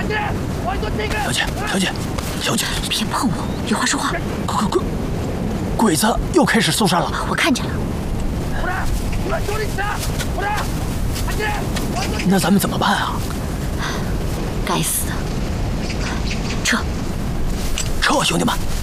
小姐，小姐，小姐， 别碰我，有话说话。 鬼子又开始搜山了， 我看见了。 那咱们怎么办啊？ 该死的！撤！ 撤，兄弟们！